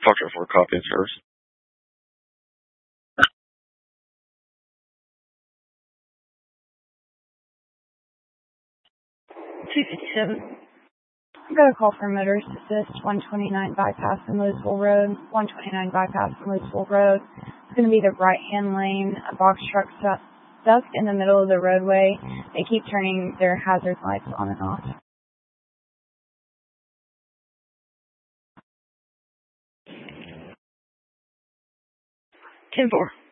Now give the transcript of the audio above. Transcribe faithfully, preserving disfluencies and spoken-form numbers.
Foxtrot four, copy and service. two fifty-seven. I got a call from Motorist Assist, one twenty-nine bypass in Louisville Road. one twenty-nine bypass in Louisville Road. It's going to be the right-hand lane. A box truck stuck stuck in the middle of the roadway. They keep turning their hazard lights on and off. ten four.